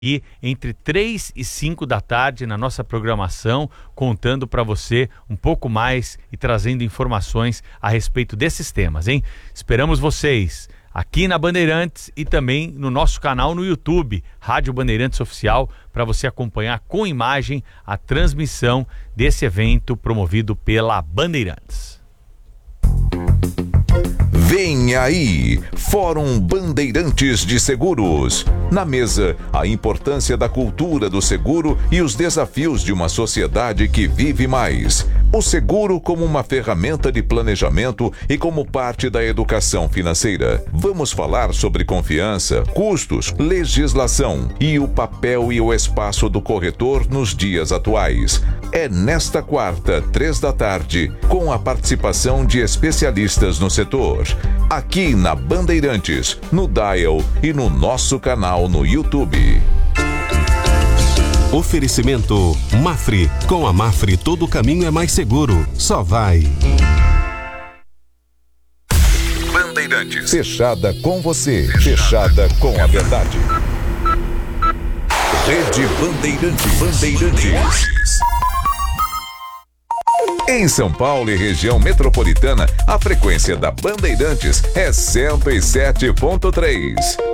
E entre 3 e 5 da tarde na nossa programação, contando para você um pouco mais e trazendo informações a respeito desses temas, hein? Esperamos vocês aqui na Bandeirantes e também no nosso canal no YouTube, Rádio Bandeirantes Oficial, para você acompanhar com imagem a transmissão desse evento promovido pela Bandeirantes. Vem aí, Fórum Bandeirantes de Seguros. Na mesa, a importância da cultura do seguro e os desafios de uma sociedade que vive mais. O seguro como uma ferramenta de planejamento e como parte da educação financeira. Vamos falar sobre confiança, custos, legislação e o papel e o espaço do corretor nos dias atuais. É nesta quarta, 3 da tarde, com a participação de especialistas no setor. Aqui na Bandeirantes, no Dial e no nosso canal no YouTube. Oferecimento Mafre. Com a Mafre todo caminho é mais seguro. Só vai. Bandeirantes. Fechada com você. Fechada com a verdade. Rede Bandeirantes. Em São Paulo e região metropolitana, a frequência da Bandeirantes é 107.3.